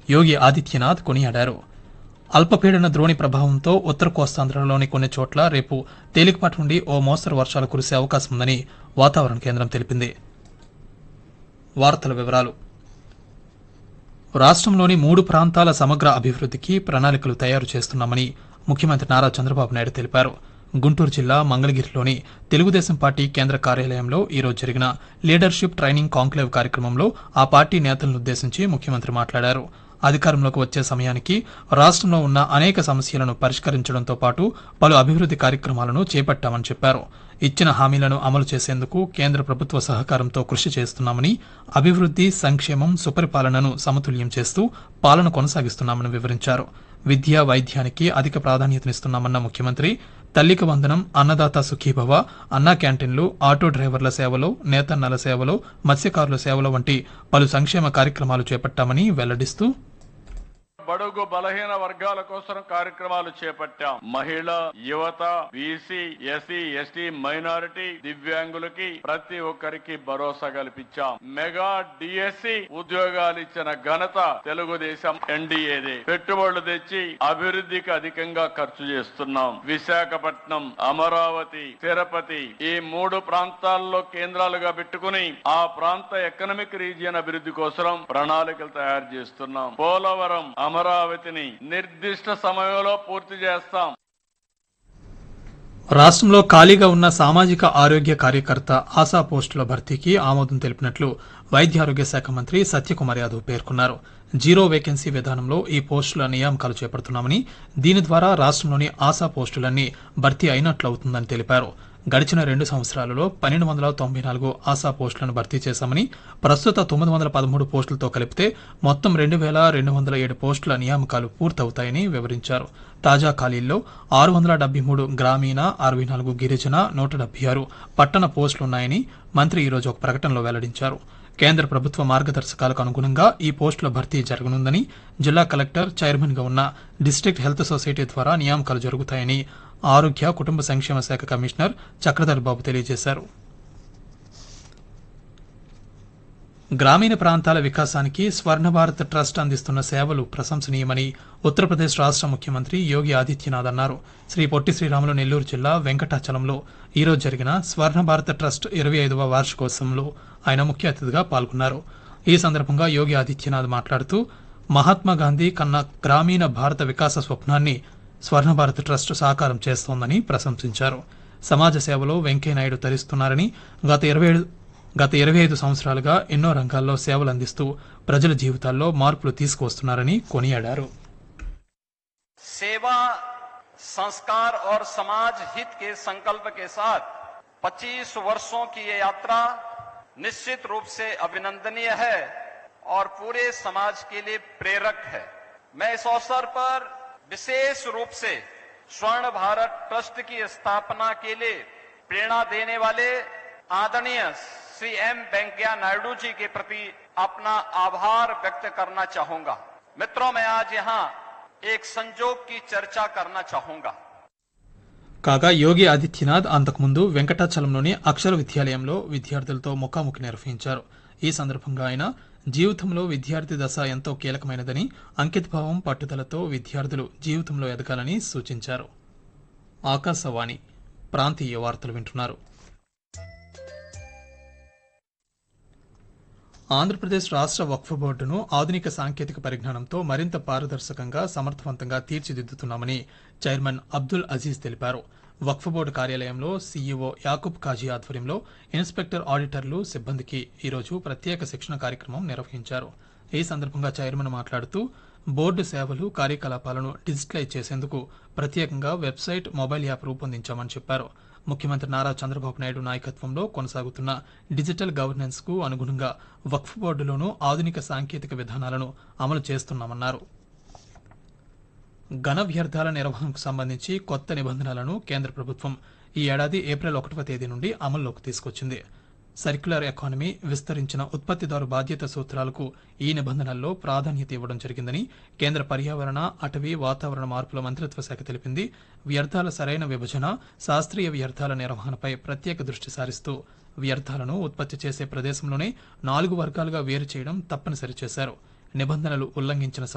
యోగి ఆదిత్యనాథ్ కొనియాడారు. అల్పపీడన ద్రోణి ప్రభావంతో ఉత్తర కోస్తాంధ్రలోని కొన్ని చోట్ల రేపు తేలికపాటి నుండి ఓ మోస్తరు వర్షాలు కురిసే అవకాశం ఉందని వాతావరణ కేంద్రం తెలిపింది. వార్తల వివరాలు. రాష్ట్రంలోని 3 ప్రాంతాల సమగ్ర అభివృద్ధికి ప్రణాళికలు తయారు చేస్తున్నామని ముఖ్యమంత్రి నారా చంద్రబాబు నాయుడు తెలిపారు. గుంటూరు జిల్లా మంగళగిరిలోని తెలుగుదేశం పార్టీ కేంద్ర కార్యాలయంలో ఈరోజు జరిగిన లీడర్షిప్ ట్రైనింగ్ కాంక్లేవ్ కార్యక్రమంలో ఆ పార్టీ నేతలనుద్దేశించి ముఖ్యమంత్రి మాట్లాడారు. అధికారంలోకి వచ్చే సమయానికి రాష్ట్రంలో ఉన్న అనేక సమస్యలను పరిష్కరించడంతో పాటు పలు అభివృద్ది కార్యక్రమాలను చేపట్టామని చెప్పారు. ఇచ్చిన హామీలను అమలు చేసేందుకు కేంద్ర ప్రభుత్వ సహకారంతో కృషి చేస్తున్నామని, అభివృద్ది, సంక్షేమం, సుపరిపాలనను సమతుల్యం చేస్తూ పాలన కొనసాగిస్తున్నామని వివరించారు. విద్య, వైద్యానికి అధిక ప్రాధాన్యతనిస్తున్నామన్న ముఖ్యమంత్రి తల్లికి వందనం, అన్నదాత సుఖీభవ, అన్నా క్యాంటీన్లు, ఆటో డ్రైవర్ల సేవలు, నేతన్నల సేవలు, మత్స్యకారుల సేవలు వంటి పలు సంక్షేమ కార్యక్రమాలు చేపట్టామని వెల్లడిస్తూ బడుగు బలహీన వర్గాల కోసం కార్యక్రమాలు చేపట్టాం. మహిళ, యువత, బీసీ, ఎస్సీ, ఎస్టీ, మైనారిటీ, దివ్యాంగులకి ప్రతి ఒక్కరికి భరోసా కల్పించాం. మెగా డిఎస్సి ఉద్యోగాలు ఇచ్చిన ఘనత తెలుగుదేశం ఎన్డీఏదే. పెట్టుబడులు తెచ్చి అభివృద్ధికి అధికంగా ఖర్చు చేస్తున్నాం. విశాఖపట్నం, అమరావతి, తిరుపతి ఈ 3 ప్రాంతాల్లో కేంద్రాలుగా పెట్టుకుని ఆ ప్రాంత ఎకనామిక్ రీజియన్ అభివృద్ధి కోసం ప్రణాళికలు తయారు చేస్తున్నాం. పోలవరం, అమరావతిని నిర్దిష్ట సమయంలో పూర్తి చేస్తాం. రాష్ట్రంలో ఖాళీగా ఉన్న సామాజిక ఆరోగ్య కార్యకర్త ఆశా పోస్టుల భర్తీకి ఆమోదం తెలిపినట్లు వైద్య ఆరోగ్య శాఖ మంత్రి సత్యకుమార్ యాదవ్ పేర్కొన్నారు. జీరో వేకెన్సీ విధానంలో ఈ పోస్టుల నియామకాలు చేపడుతున్నామని, దీని ద్వారా రాష్ట్రంలోని ఆశా పోస్టులన్నీ భర్తీ అయినట్లవుతుందని తెలిపారు. గడిచిన 2 సంవత్సరాలలో 1294 ఆశా పోస్టులను భర్తీ చేశామని, ప్రస్తుత 913 పోస్టులతో కలిపితే మొత్తం 2207 పోస్టుల నియామకాలు పూర్తవుతాయని వివరించారు. తాజా ఖాళీల్లో 673 గ్రామీణ, 64 గిరిజన, 176 పట్టణ పోస్టులున్నాయని మంత్రి ఈరోజు ఒక ప్రకటనలో వెల్లడించారు. కేంద్ర ప్రభుత్వ మార్గదర్శకాలకు అనుగుణంగా ఈ పోస్టుల భర్తీ జరగనుందని, జిల్లా కలెక్టర్, చైర్మన్ గా ఉన్న డిస్టిక్ట్ హెల్త్ సొసైటీ ద్వారా నియామకాలు జరుగుతాయని ఆరోగ్య కుటుంబ సంక్షేమ శాఖ కమిషనర్ చక్రధర్ బాబు తెలియజేశారు. గ్రామీణ ప్రాంతాల వికాసానికి స్వర్ణ భారత్ ట్రస్ట్ అందిస్తున్న సేవలు ప్రశంసనీయమని ఉత్తరప్రదేశ్ రాష్ట్ర ముఖ్యమంత్రి యోగి ఆదిత్యనాథ్ అన్నారు. శ్రీ పొట్టి శ్రీరాములు నెల్లూరు జిల్లా వెంకటాచలంలో ఈరోజు జరిగిన స్వర్ణ భారత్ ట్రస్ట్ 25వ వార్షికోత్సవంలో ఆయన ముఖ్య అతిథిగా పాల్గొన్నారు. ఈ సందర్భంగా యోగి ఆదిత్యనాథ్ మాట్లాడుతూ మహాత్మాగాంధీ కన్న గ్రామీణ భారత వికాస స్వప్నాన్ని స్వర్ణ భారత్ ట్రస్ట్ సాకారం చేస్తోందని ప్రశంసించారు. సమాజ సేవలో వెంకయ్యనాయుడు తరిస్తున్నారని, గత 25 సంవత్సరాలుగా ఎన్నో రంగాల్లో సేవలు అందిస్తూ ప్రజల జీవితాల్లో మార్పులు తీసుకువస్తున్నారని కొనియాడారు. सेवा, संस्कार और समाज हित के संकल्प के साथ 25 वर्षों की ये यात्रा निश्चित रूप से अभिनंदनीय है और पूरे समाज के लिए प्रेरक है. मैं इस अवसर पर विशेष रूप से स्वर्ण भारत ट्रस्ट की स्थापना के लिए प्रेरणा देने वाले आदरणीय श्री एम वेंकैया नायडू जी के प्रति अपना आभार व्यक्त करना चाहूंगा. मित्रों, मैं आज यहाँ एक संजोग की चर्चा करना चाहूंगा. కాగా యోగి ఆదిత్యనాథ్ అంతకుముందు వెంకటాచలంలోని అక్షర విద్యాలయంలో విద్యార్థులతో ముఖాముఖి నిర్వహించారు. ఈ సందర్భంగా ఆయన జీవితంలో విద్యార్థి దశ ఎంతో కీలకమైనదని, అంకితభావం, పట్టుదలతో విద్యార్థులు జీవితంలో ఎదగాలని సూచించారు. ఆకాశవాణి ప్రాంతీయ వార్తలు వింటున్నారు. ఆంధ్రప్రదేశ్ రాష్ట్ర వక్ఫ్ బోర్డును ఆధునిక సాంకేతిక పరిజ్ఞానంతో మరింత పారదర్శకంగా, సమర్థవంతంగా తీర్చిదిద్దుతున్నామని చైర్మన్ అబ్దుల్ అజీజ్ తెలిపారు. వక్ఫ్ బోర్డు కార్యాలయంలో సీఈఓ యాకూబ్ కాజీ ఆధ్వర్యంలో ఇన్స్పెక్టర్, ఆడిటర్లు, సిబ్బందికి ఈరోజు ప్రత్యేక శిక్షణ కార్యక్రమం నిర్వహించారు. ఈ సందర్భంగా చైర్మన్ మాట్లాడుతూ బోర్డు సేవలు, కార్యకలాపాలను డిజిటలైజ్ చేసేందుకు ప్రత్యేకంగా వెబ్సైట్, మొబైల్ యాప్ రూపొందించామని చెప్పారు. ముఖ్యమంత్రి నారా చంద్రబాబు నాయుడు నాయకత్వంలో కొనసాగుతున్న డిజిటల్ గవర్నెన్స్ కు అనుగుణంగా వక్ఫ్ బోర్డులోనూ ఆధునిక సాంకేతిక విధానాలను అమలు చేస్తున్నామన్నారు. ఘన వ్యర్థాల నిర్వహణకు సంబంధించి కొత్త నిబంధనలను కేంద్ర ప్రభుత్వం ఈ ఏడాది ఏప్రిల్ 1వ తేదీ నుండి అమల్లోకి తీసుకొచ్చింది. సర్క్యులర్ ఎకానమీ, విస్తరించిన ఉత్పత్తిదారు బాధ్యత సూత్రాలకు ఈ నిబంధనల్లో ప్రాధాన్యత ఇవ్వడం జరిగిందని కేంద్ర పర్యావరణ, అటవీ, వాతావరణ మార్పుల మంత్రిత్వ శాఖ తెలిపింది. వ్యర్థాల సరైన విభజన, శాస్త్రీయ వ్యర్థాల నిర్వహణపై ప్రత్యేక దృష్టి సారిస్తూ వ్యర్థాలను ఉత్పత్తి చేసే ప్రదేశంలోనే 4 వర్గాలుగా వేరు చేయడం తప్పనిసరి చేశారు. నిబంధనలు ఉల్లంఘించిన